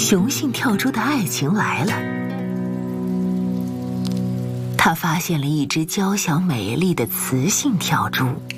雄性跳蛛的爱情来了。他发现了一只娇小美丽的雌性跳蛛，